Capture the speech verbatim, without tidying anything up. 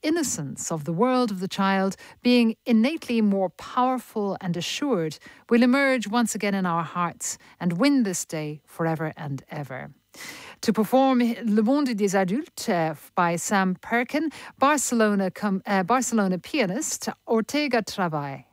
innocence of the world of the child, being innately more powerful and assured, will emerge once again in our hearts and win this day forever and ever. To perform Le Monde des Adultes uh, by Sam Perkin, Barcelona, com- uh, Barcelona pianist Ortega Travay.